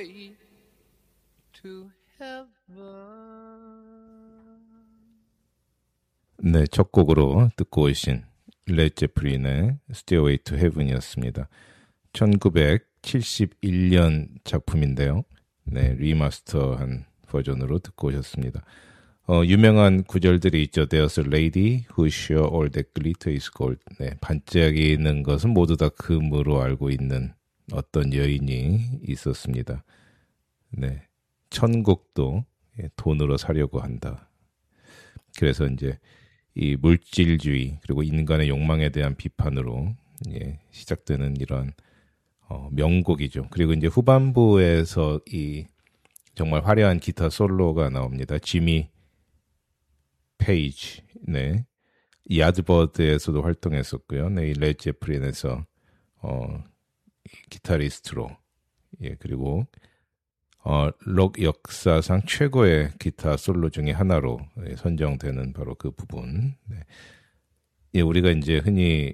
way to heaven. 네, 첫 곡으로 듣고 오신 레드 제플린의 Stairway to Heaven이었습니다. 1971년 작품인데요. 네, 리마스터한 버전으로 듣고 오셨습니다. 유명한 구절들이 있죠. There's a lady who sure all that glitter is gold. 네, 반짝이는 것은 모두 다 금으로 알고 있는 어떤 여인이 있었습니다. 네, 천국도 돈으로 사려고 한다. 그래서 이제 이 물질주의 그리고 인간의 욕망에 대한 비판으로 시작되는 이런 명곡이죠. 그리고 이제 후반부에서 이 정말 화려한 기타 솔로가 나옵니다. 지미 페이지, 네, 야드버드에서도 활동했었고요. 네, 이 레드 제플린에서 기타리스트로, 그리고 록 역사상 최고의 기타 솔로 중에 하나로 선정되는 바로 그 부분. 네. 우리가 이제 흔히